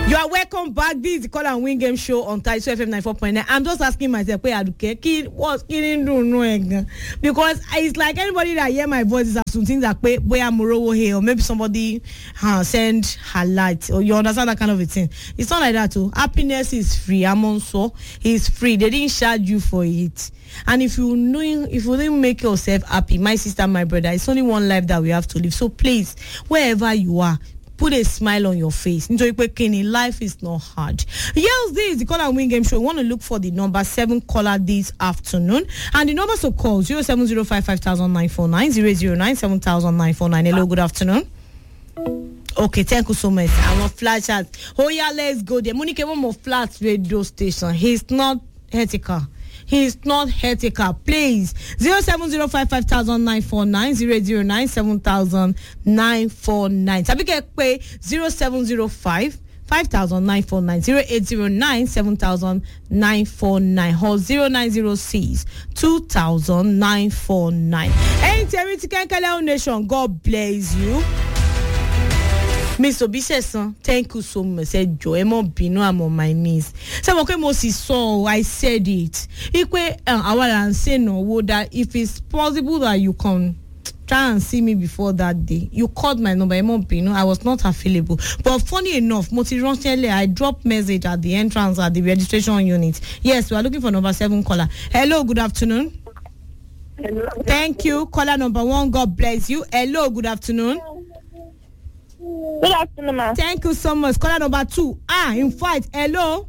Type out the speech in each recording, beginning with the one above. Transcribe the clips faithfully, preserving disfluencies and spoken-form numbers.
You are welcome back. This is the Call and Win Game Show on Taiso F M ninety-four point nine. I'm just asking myself, wait, Aduke, what's killing do no again? Because it's like anybody that hear my voice is asking things like, boy, I'm Morowo here, or maybe somebody uh, send her light, or you understand that kind of a thing. It's not like that, too. Happiness is free. I'm also, it's free. They didn't charge you for it. And if you know, if you didn't make yourself happy, my sister, my brother, it's only one life that we have to live. So please, wherever you are, put a smile on your face. Life is not hard. Yes, this is the Call and Win Game Show. We want to look for the number seven caller this afternoon. And the numbers to call zero seven zero five five thousand nine four nine zero zero nine seven thousand nine four nine. Hello, good afternoon. Okay, thank you so much. I want flash out. Oh yeah, let's go there. Monique, one more flat radio station. He's not ethical. He's not heretical. Please, zero seven zero five five thousand nine four nine zero zero nine seven thousand nine four nine. Tabike pay zero seven zero five five thousand nine four nine zero eight zero nine seven thousand nine four nine or zero nine zero six two thousand nine four nine. Hey, Terry Tikankale Nation, God bless you. Miss Obisesan, thank you so much. Said Joemo Bino, I'm on my knees. Some okay, Moses saw, I said it. Ikwe, I want to say no, that if it's possible that you can try and see me before that day. You called my number, Emo Bino, I was not available. But funny enough, Motivation, I dropped message at the entrance at the registration unit. Yes, we are looking for number seven caller. Hello, good afternoon. Hello. Thank you. Caller number one, God bless you. Hello, good afternoon. Good afternoon, ma'am. Thank you so much. Caller number two. Ah, in fact, hello.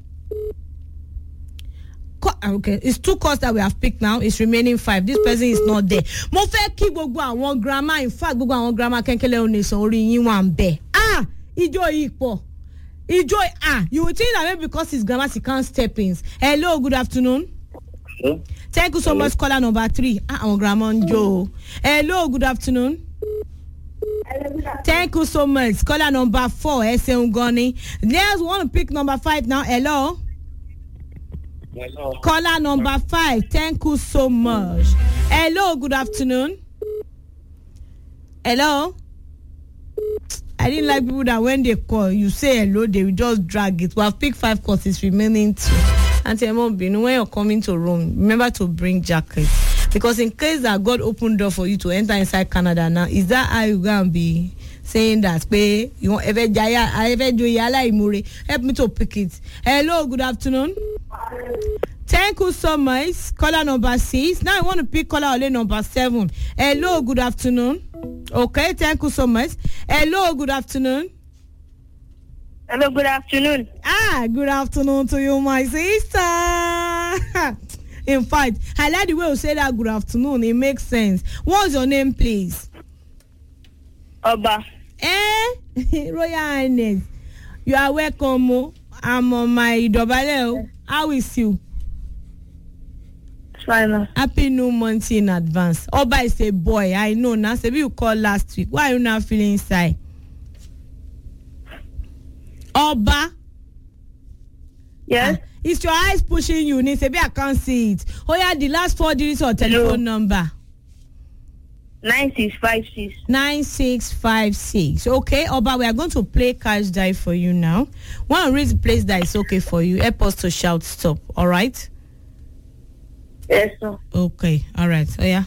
Okay, it's two calls that we have picked now. It's remaining five. This person is not there. Mo fẹ́ kí gbogbo àwọn grammar. In fact, gbogbo àwọn grammar Kenkele Onison orí yín wà ńbẹ̀. Ah, ijo yìí pọ̀. Ijo ah, you would think that maybe because his grammar he can't step in. Hello, good afternoon. Hello. Thank you so Hello. much. Caller number three. Ah, our grammar Joe. Hello, good afternoon. Thank you so much. Caller number four, S M Goni. Let's want to pick number five now. Hello. Hello. Caller number five. Thank you so much. Hello. Good afternoon. Hello. I didn't like people that when they call, you say hello, they will just drag it. We have picked five calls. It's remaining two. Auntie Emobinu, when you're coming to Rome, remember to bring jackets. Because in case that God opened door for you to enter inside Canada now, is that how you gonna be saying that? Pay you want ever jaya, ever do yala imure. Help me to pick it. Hello, good afternoon. Thank you so much. Caller number six. Now I want to pick caller only number seven. Hello, good afternoon. Okay, thank you so much. Hello, good afternoon. Hello, good afternoon. Ah, good afternoon to you, my sister. In fact, I like the way you say that good afternoon. It makes sense. What's your name, please? Oba. Eh? Royal Highness. You are welcome. I'm on my Dobale. How is you? Fine. Happy new month in advance. Oba is a boy. I know. Now, say you called last week. Why are you not feeling inside? Oba. Yes. Ah, it's your eyes pushing you. Maybe I can't see it. Oh yeah, the last four digits or telephone Hello. number. Nine six five six. Nine six five six. Okay, Oba, we are going to play cash die for you now. Want to read the place that is okay for you. Help us to shout stop. All right. Yes, sir. Okay. All right. Oh yeah.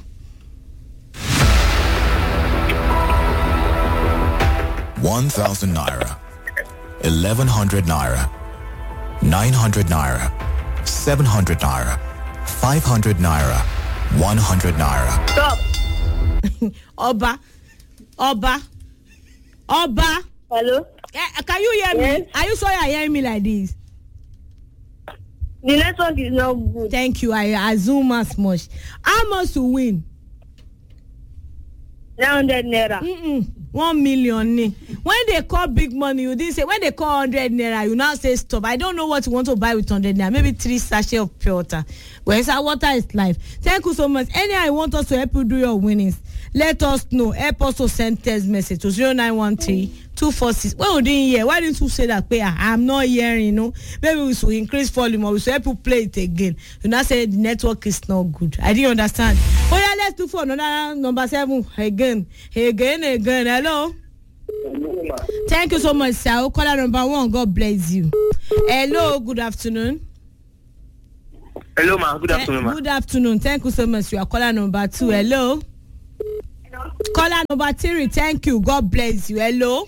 One thousand naira, eleven hundred naira, nine hundred naira, seven hundred naira, five hundred naira, one hundred naira. Stop. Oba, Oba, Oba. Hello. Eh, can you hear Yes. me? Are you sure you are hearing me like this? The network is not good. Thank you. I assume as much. How much to win? Nine hundred naira. Mm-mm. One million. ni. When they call big money, you didn't say. When they call hundred naira, you now say stop. I don't know what you want to buy with hundred naira. Maybe three sachets of pure water. Well, it's our water is life. Thank you so much. Anyhow, I want us to help you do your winnings. Let us know. Help us to send text message to zero nine one three two four six. Well, we didn't hear. Why didn't you say that? I'm not hearing. You know, maybe we should increase volume or we should help you play it again. You now say the network is not good. I didn't understand. Oh yeah, let's do for another number seven again, again, again. Hello. afternoon, ma. Thank you so much, sir. Caller number one, God bless you. Hello, good afternoon. Hello, ma. Good afternoon, ma. Good afternoon. Thank you so much. You are caller number two. Hello. Hello. Caller number three. Thank you. God bless you. Hello.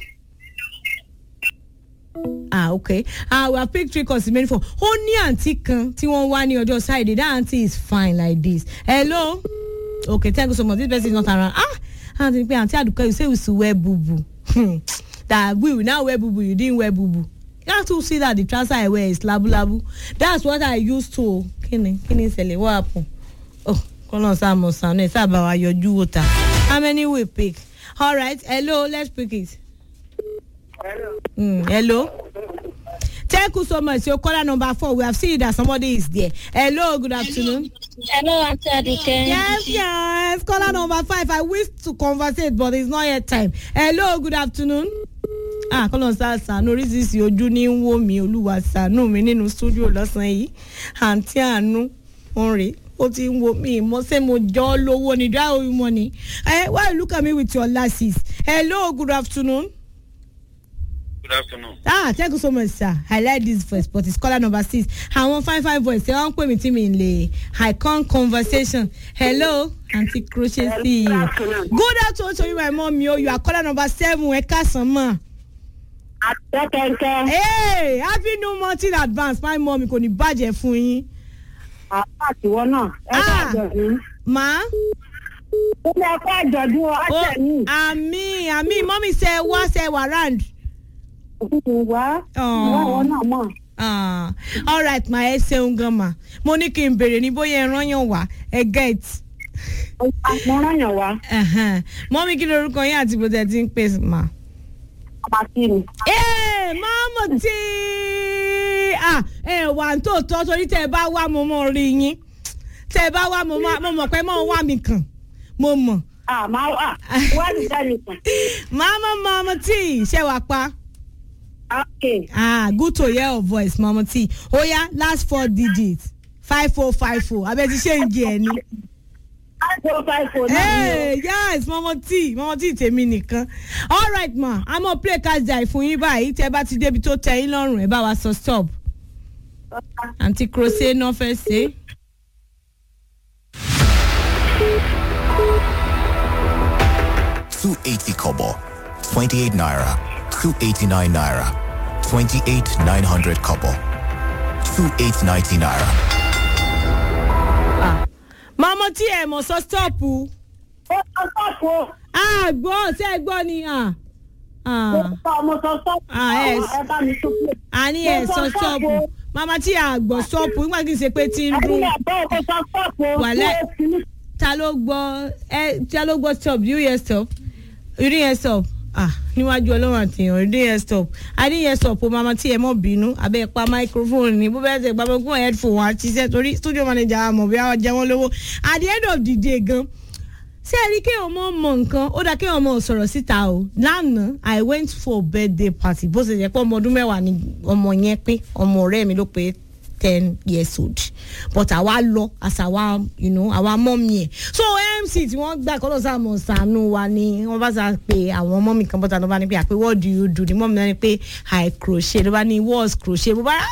Ah, okay. Ah, we have picked three calls many for. Only auntie kan tí wọ́n wá ní ọjọ́ Friday. That auntie is fine like this. Hello. Okay, thank you so much. This person is not around. Ah, auntie, auntie Aduka, you say we should wear boo boo. That we will now wear boo boo. You didn't wear boo boo. You have to see that the trouser I wear is labu labu. That's what I used to. Kini, kini sele, what happened? Oh, kono sa mo sa no sa ba wa yoju water. How many we pick? All right. Hello, let's pick it. Hello. Mm, hello. Thank you so much. Your caller number four. We have seen that somebody is there. Hello, good afternoon. Hello, Auntie Aduke. Yes, yes. Caller number five. I wish to conversate, but it's not yet time. Hello, good afternoon. Ah, kọ́lọ̀ sá sànú oríṣiríṣi ojú ní ń wò mí olúwa sànú mi nínú stúdíò lọ́sàn-án yìí àǹtí àánú ọ̀rẹ́ ó ti ń wo mi mo ṣe mo jọ́ lówó ni do I owe you money? Eh, why you look at me with your lashes? Hello, good afternoon. Good afternoon. Ah, thank you so much, sir. I like this voice, but it's caller number six. I want five five voice. They won't put me to me in the icon conversation. Hello, Auntie Crochet. See you. Good afternoon to you, my mom. Yo, you are caller number seven. Eka sama. Hey, happy new month in advance. My mom kò ní bàjẹ́ fún yín. Àtiwọ́ náà. Ah, ma. Ó lè kọ́ àjọ̀dún ọ̀sẹ̀ mi. Àmì, àmì, mommy say wá say wà round. Wá. Wá náà mọ̀. Ah, all right, ma ẹ ṣeun gan ma. Mo ní kí n bèrè ní bóyá ẹ rán yàn wá. Ẹ get. Mo rán yàn wá. Mommy kí lorúkọ yín àti bó tẹ ti ń pè ma. Martin. Hey, Mama T. Ah, eh, wà tó tọ́ torí tẹ́ bá wá mo mọ̀ rí yín. Tẹ́ bá wá mo mo mọ̀ pé mo wá mi kan. Mo mọ̀. Ah, ma wá. Wá ní dání kan. Mama Mama T, ṣé wà pa? Okay. Ah, good to hear your voice, Mama T. Oh yeah, last four digits. five four five four. I bet you change ẹ ni. five four five four. Hey, yes, Mama T. Mama T tèmi nìkan. All right, ma. I'm gonna play catch die fún yín báyìí. Tẹ́ bá ti débi tó tẹ́ yín lọ́rùn ẹ bá wa sọ stop. Auntie Crochet no fẹ́ ṣe. two eighty kobo, twenty-eight naira, two eighty-nine naira, twenty-eight nine hundred kobo, two eight ninety naira. Ah. Mama T ẹ mọ̀ sọ stop o. Ó sọ stop o. Ah, gbọ́ ṣé gbọ́ ni ah. Ah. Mo sọ stop. Ah, yes. Ẹ bá mi tó pé. Àní ẹ sọ stop. Mama T a gbọ́ stop nígbà kí n ṣe pé tí ń dún. Àní ẹ bọ́ ọ sọ stop o. Wàlẹ́ ta ló gbọ́ ẹ ta ló gbọ́ stop? Do you hear stop? You didn't hear stop? Ah, níwájú Ọlọ́run àtìyàn, you didn't hear stop. I didn't hear stop o, Mama T ẹ mọ̀ bínú. Abẹ́ pa microphone ni bó bẹ́ẹ̀ ṣe gbàgbọ́ gún headphone wa ṣiṣẹ́ torí studio manager àmọ̀ bí wọ́n jẹ́ wọ́n lówó. At the end of the day gan, ṣé ẹ rí kéèyàn mọ̀ mọ̀ nǹkan ó dá kéèyàn mọ̀ sọ̀rọ̀ síta o. Lánàá I went for birthday party bó ṣe jẹ́ pé ọmọ ọdún mẹ́wàá ni ọmọ yẹn pé ọmọ ọ̀rẹ́ mi ló pé ten years old but àwa lọ as àwa you know àwa mọ́mí ẹ̀ so M C tí wọ́n gbà kọ́ lọ sáà mọ̀ sànú wa ni wọ́n bá sá pé àwọn mọ́mí kan bọ́ta ló bá ní pé àpé what do you do ni mọ́mí náà ni pé I crochet ló bá ní what's crochet bó bá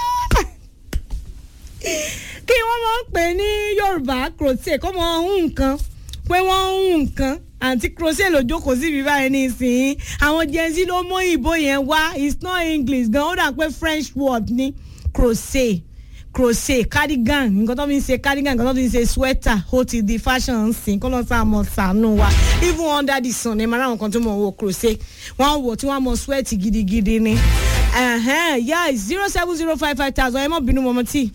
kí wọ́n mọ̀ ń pè ní Yorùbá crochet kọ́ mọ̀ ń nǹkan pé wọ́n ń nǹkan àǹtí crochet ló jókòó síbi báyìí nísìnyí àwọn Gen Z ló mú ìbò yẹn wá it's not English gan ó dà pé French word ní crochet crochet cardigan nǹkan tó fi ń ṣe cardigan nǹkan tó fi ń ṣe sweater ó ti di fashion sìn kọ́ ló sá mọ̀ sànú wa even under the sun ẹ̀ máa ráwọn kan tó mọ̀ wọ crochet wọ́n wọ̀ tí wọ́n mọ̀ sweat gidigidi ni yes zero seven zero five five thousand ẹ mọ̀ bínú mọ́mọ́ tí.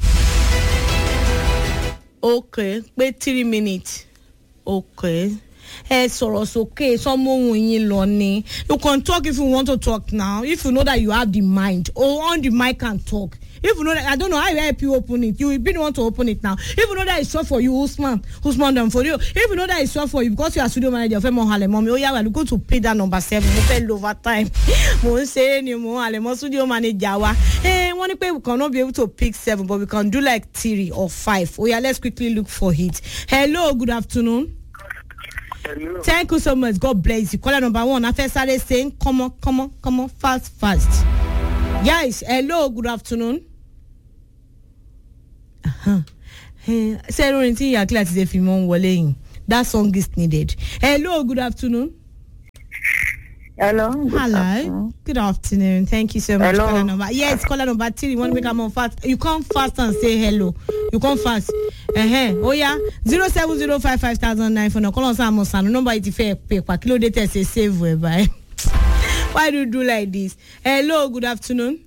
okay pé three minutes okay ẹ sọ̀rọ̀ sókè sọ́mọ́ ohun yín lọ ni you can talk if you want to talk now if you know that you have the mind or on the mic and talk. If you know that, I don't know how you help you open it. You will be the one to open it now. If you know that it's short for you, Usman, Usman done for you. If you know that it's short for you because you are studio manager of Emo Hale Mommy, oh yeah, we're going to pay that number seven. We pay over time. Mo say ni mo Hale Mo studio manager wa. Eh, one pay we cannot be able to pick seven, but we can do like three or five. Oh yeah, let's quickly look for it. Hello, good afternoon. Hello. Thank you so much. God bless you. Caller number one. I first started saying, come on, come on, come on, fast, fast. Yes, hello, good afternoon. Uh-huh. That song is needed. Hello, good afternoon. Hello. Good Hello. Afternoon. Good afternoon. Thank you so much. Hello. Caller number. Yes, caller number three. You want to make a more fast? You come fast and say hello. You come fast. Uh-huh. Oh yeah. Zero seven zero five five thousand nine for no call on Samuel. Number eighty fair paper. Kilo data say save whereby. Why do you do like this? Hello. Good afternoon.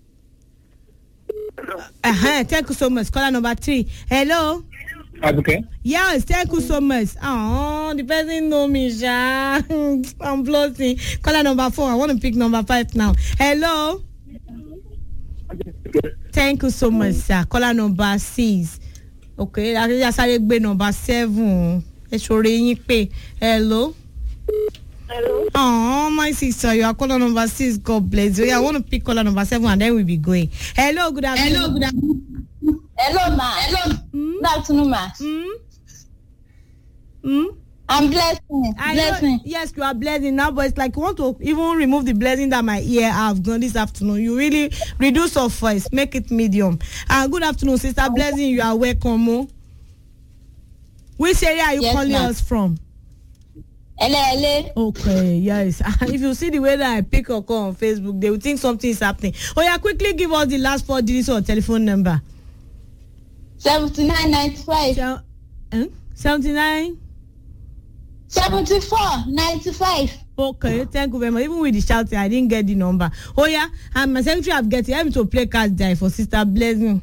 Uh-huh. Thank you so much. Caller number three. Hello. Okay. Yes, thank you so much. Oh, the person know me, Sha. I'm blushing. Caller number four. I want to pick number five now. Hello. Thank you so much, sir. Caller number six. Okay, I just started by number seven. Hello. Hello. Oh, my sister, you are caller number six. God bless you. I want to pick caller number seven and then we'll be going. Hello, good afternoon. Hello, good afternoon. Hello, ma. Hello. Mm? Good afternoon, ma. Hmm? Hmm? I'm blessing. I blessing. know, yes, you are blessing now, but it's like you want to even remove the blessing that my ear have gone this afternoon. You really reduce your voice, make it medium. Uh, good afternoon, sister Blessing. You are welcome. Oh. Which area are you yes, calling ma'am. us from? Hello, hello. Okay, yes. If you see the way that I pick or call on Facebook, they will think something is happening. Oh yeah, quickly give us the last four digits or telephone number. seventy-nine ninety-five. Se- eh? seventy-nine seventy-four ninety-five. Okay, thank you very much. Even with the shouting, I didn't get the number. Oh yeah, and my secretary have get it. Help me to play card die for Sister Blessing.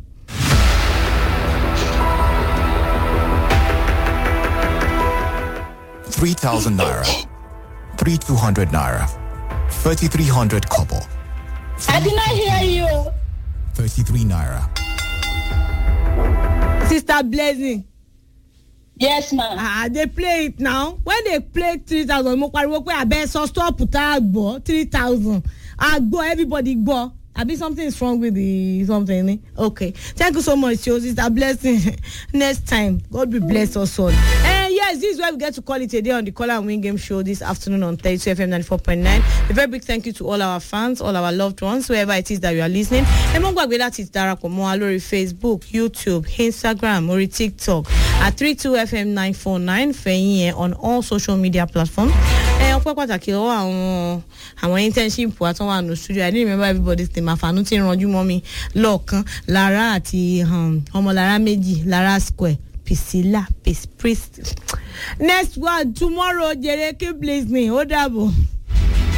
three thousand naira, three two hundred naira, thirty-three hundred couple, I did not hear you. thirty-three naira. Sister Blessing. Yes, ma'am. Ah, they play it now. When they play three thousand, mo pariwo pe abe so stop ta agbo three thousand. Agbo everybody go. Abi something is wrong with the something. Okay. Thank you so much, yo. Sister Blessing. Next time, God will bless us all. And yes, this is where we get to call it today on the Call and Win Game Show this afternoon on thirty-two F M ninety-four point nine. A very big thank you to all our fans, all our loved ones, wherever it is that you are listening. And mo gbagbe lati darapọ̀ mọ́ wa lórí Facebook, YouTube, Instagram, or TikTok at thirty-two F M nine forty-nine fẹ̀yìn on all social media platforms. Eh, ọpẹ́ pàtàkì lọ́wọ́ àwọn àwọn internship wa tó wà no studio. I didn't remember everybody's name. Àfààní tí ń ranjú mọ́ mi lọ́ọ̀kan Lara àti ọmọ Lara méjì Lara Square Priscilla Peace Priest. Next one tomorrow jere keep listening. Ó dàbọ̀.